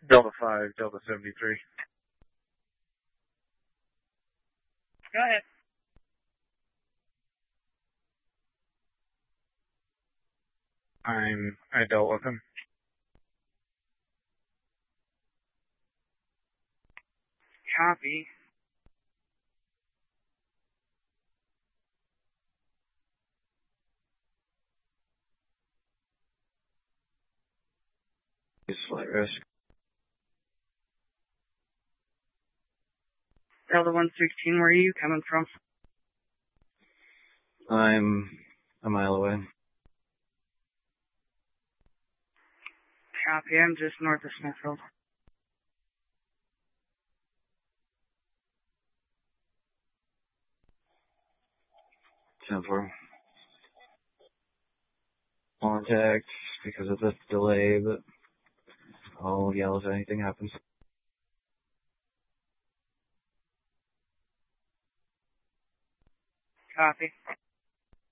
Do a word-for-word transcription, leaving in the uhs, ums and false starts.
Delta five, Delta seventy-three. Go ahead. I'm, I dealt with him. Copy. He's flight risk. Delta one sixteen, where are you coming from? I'm a mile away. Copy, I'm just north of Smithfield. ten four. Contact because of the delay, but I'll yell if anything happens. Copy.